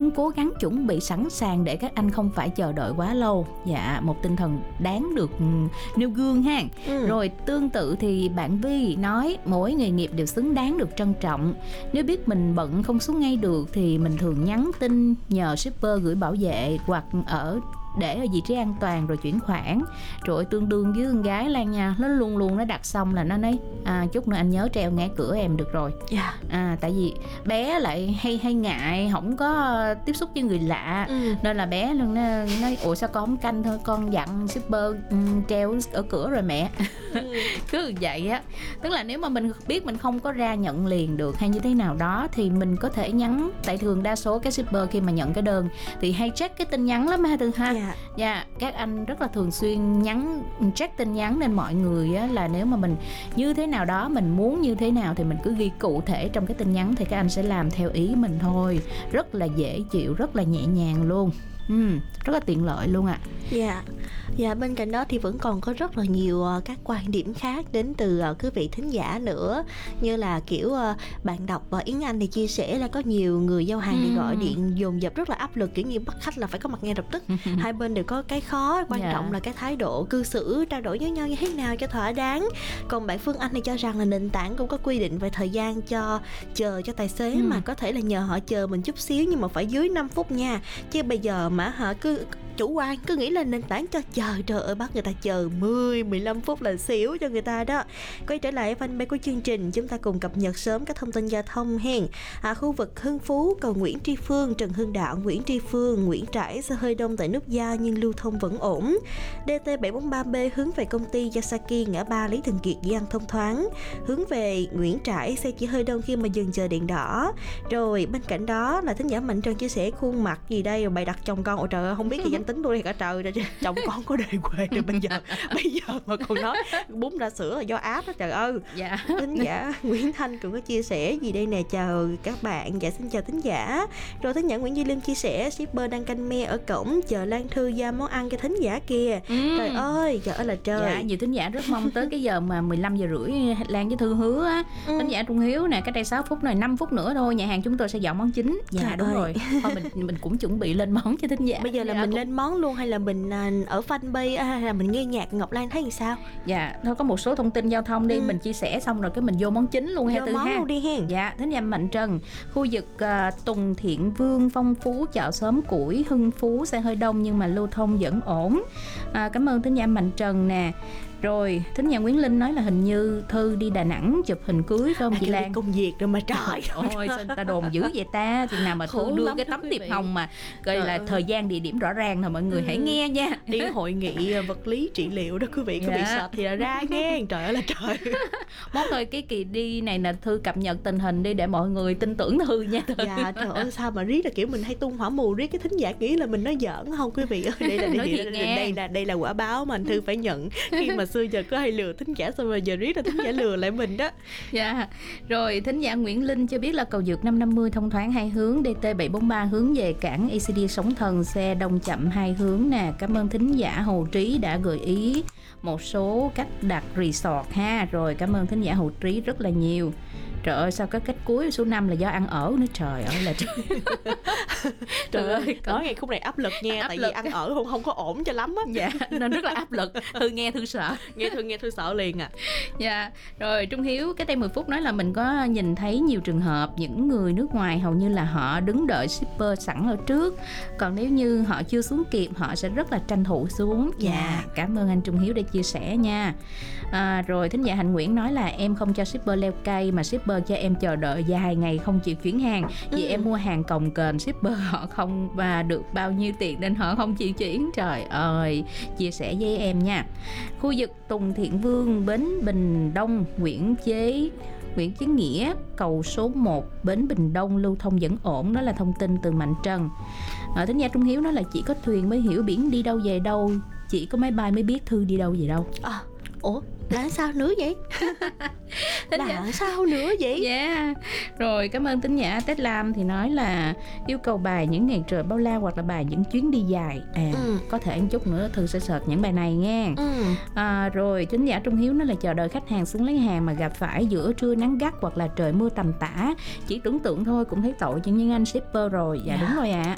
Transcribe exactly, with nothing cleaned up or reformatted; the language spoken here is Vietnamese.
vẫn cố gắng chuẩn bị sẵn sàng để các anh không phải chờ đợi quá lâu. Dạ, một tinh thần đáng được nêu gương ha. Ừ. Rồi tương tự thì bạn Vi nói mỗi nghề nghiệp đều xứng đáng được trân trọng. Nếu biết mình bận không xuống ngay được thì mình thường nhắn tin nhờ shipper gửi bảo vệ hoặc ở để ở vị trí an toàn rồi chuyển khoản. Rồi tương đương với con gái Lan nha, nó luôn luôn nó đặt xong là nó nói à, chút nữa anh nhớ treo ngay cửa em được rồi. Yeah. À, tại vì bé lại hay hay ngại không có tiếp xúc với người lạ. Ừ. Nên là bé luôn nó nói ủa sao con không canh thôi, con dặn shipper um, treo ở cửa rồi mẹ. Ừ. Cứ vậy á. Tức là nếu mà mình biết mình không có ra nhận liền được hay như thế nào đó thì mình có thể nhắn. Tại thường đa số các shipper khi mà nhận cái đơn thì hay check cái tin nhắn lắm ha Từ ha. Dạ, yeah, các anh rất là thường xuyên nhắn check tin nhắn, nên mọi người á, là nếu mà mình như thế nào đó, mình muốn như thế nào thì mình cứ ghi cụ thể trong cái tin nhắn thì các anh sẽ làm theo ý mình thôi. Rất là dễ chịu, rất là nhẹ nhàng luôn. Ừ, rất là tiện lợi luôn ạ. À. Dạ, dạ bên cạnh đó thì vẫn còn có rất là nhiều uh, các quan điểm khác đến từ uh, quý vị thính giả nữa. Như là kiểu uh, bạn đọc uh, Yến Anh thì chia sẻ là có nhiều người giao hàng thì gọi điện dồn dập rất là áp lực, kiểu như bắt khách là phải có mặt ngay lập tức. Hai bên đều có cái khó, quan yeah. trọng là cái thái độ cư xử trao đổi với nhau như thế nào cho thỏa đáng. Còn bạn Phương Anh thì cho rằng là nền tảng cũng có quy định về thời gian cho chờ cho tài xế, ừ. mà có thể là nhờ họ chờ mình chút xíu nhưng mà phải dưới năm phút nha. Chứ bây giờ mà họ cứ chủ quan cứ nghĩ là nền tảng cho chờ, trời ơi bắt người ta chờ mười mười lăm phút là xỉu cho người ta đó. Quay trở lại fanpage của chương trình, chúng ta cùng cập nhật sớm các thông tin giao thông hen. À, khu vực Hưng Phú, cầu Nguyễn Tri Phương, Trần Hưng Đạo, Nguyễn Tri Phương, Nguyễn Trãi xe hơi đông tại nút giao nhưng lưu thông vẫn ổn. đê tê bảy bốn ba bê hướng về công ty Yasaki ngã ba Lý Thường Kiệt gian thông thoáng. Hướng về Nguyễn Trãi xe chỉ hơi đông khi mà dừng chờ đèn đỏ. Rồi bên cạnh đó là thính giả Mạnh Trần chia sẻ khuôn mặt gì đây rồi bày đặt chồng con. Ôi trời ơi, không biết thì danh tính tôi thì cả trời rồi, chồng con có đề quê rồi bây giờ bây giờ mà còn nói bún ra sữa là do áp đó trời ơi. Dạ. Thính giả Nguyễn Thanh cũng có chia sẻ gì đây nè, chào các bạn. Dạ xin chào thính giả. Rồi thính giả Nguyễn Duy Liêm chia sẻ shipper đang canh me ở cổng chờ Lan Thư giao món ăn cho thính giả kìa. Ừ. Trời ơi, trời ơi là trời. Dạ, nhiều thính giả rất mong tới cái giờ mà mười lăm giờ rưỡi Lan với Thư hứa á. Ừ. Thính giả Trung Hiếu nè, cách đây sáu phút này, năm phút nữa thôi nhà hàng chúng tôi sẽ dọn món chính. Dạ trời đúng ơi. Rồi. Thôi mình mình cũng chuẩn bị lên món cho thính giả. Bây giờ là dạ, mình cũng... lên món luôn hay là mình ở fanpage hay là mình nghe nhạc Ngọc Lan thấy thì sao? Dạ, thôi có một số thông tin giao thông đi, ừ. mình chia sẻ xong rồi cái mình vô món chính luôn ha Tư ha. Luôn đi hen. Dạ, thính giả Mạnh Trần, khu vực uh, Tùng Thiện Vương, Phong Phú, chợ xóm Củi, Hưng Phú xe hơi đông nhưng mà lưu thông vẫn ổn. À, cảm ơn thính giả Mạnh Trần nè. Rồi, thính giả Nguyễn Linh nói là hình như Thư đi Đà Nẵng chụp hình cưới phải không à, chị Lan? Công việc rồi mà trời ơi, sao người ta đồn dữ vậy ta? Thì nào mà Thư đưa cái tấm thiệp hồng mà gọi là ơi. Thời gian địa điểm rõ ràng thôi mọi người ừ. hãy nghe nha. Đi hội nghị vật lý trị liệu đó quý vị, có dạ. bị sợ thì là ra nghe. Trời ơi là trời. Mốt thôi cái kỳ đi này là Thư cập nhật tình hình đi để mọi người tin tưởng Thư nha. Thư. Dạ trời ơi sao mà riết là kiểu mình hay tung hỏa mù, riết cái thính giả nghĩ là mình nói giỡn không quý vị ơi. Đây là đây, đây, đây, đây là đây là quả báo mà anh Thư phải nhận khi mà xưa giờ có hay lừa thính giả xong rồi giờ riết là thính giả lừa lại mình đó. Dạ. Rồi thính giả Nguyễn Linh cho biết là cầu Dược năm năm mươi thông thoáng hai hướng, đê tê bảy bốn ba hướng về cảng i xê đê Sóng Thần xe đông chậm hai hướng nè. Cảm ơn thính giả Hồ Trí đã gợi ý một số cách đặt resort ha. Rồi cảm ơn thính giả Hồ Trí rất là nhiều. Trời ơi sao cái cách cuối số năm là do ăn ở nữa, trời ơi là trời. Trời ơi nói ngày khúc này áp lực nha, áp tại lực. Vì ăn ở không không có ổn cho lắm á. Dạ nên rất là áp lực. Thư nghe Thư sợ, nghe Thư nghe Thư sợ liền à. Dạ rồi Trung Hiếu cái đây mười phút nói là mình có nhìn thấy nhiều trường hợp những người nước ngoài hầu như là họ đứng đợi shipper sẵn ở trước, còn nếu như họ chưa xuống kịp họ sẽ rất là tranh thủ xuống. Dạ yeah. Cảm ơn anh Trung Hiếu đã chia sẻ nha. À, rồi thính giả Hạnh Nguyễn nói là em không cho shipper leo cây mà shipper cho em chờ đợi vài ngày không chịu chuyển hàng vì ừ. em mua hàng cồng kềnh, shipper họ không và được bao nhiêu tiền nên họ không chịu chuyển. Trời ơi, chia sẻ với em nha. Khu vực Tùng Thiện Vương, bến Bình Đông, Nguyễn Chế Nguyễn Chí Nghĩa, cầu số một, bến Bình Đông lưu thông vẫn ổn. Đó là thông tin từ Mạnh Trần. Ở thính giả Trung Hiếu nói là chỉ có thuyền mới hiểu biển đi đâu về đâu, chỉ có máy bay mới biết Thư đi đâu về đâu. À, ủa là sao nữa vậy? Là giả... sao nữa vậy? Dạ yeah. Rồi cảm ơn thính giả Tết Lam thì nói là yêu cầu bài những ngày trời bao la hoặc là bài những chuyến đi dài. À ừ. Có thể một chút nữa Thư sẽ search những bài này nghe. ừ. À, rồi thính giả Trung Hiếu nói là chờ đợi khách hàng xuống lấy hàng mà gặp phải giữa trưa nắng gắt hoặc là trời mưa tầm tã, chỉ tưởng tượng thôi cũng thấy tội cho những anh shipper rồi. Dạ yeah. Đúng rồi ạ. À.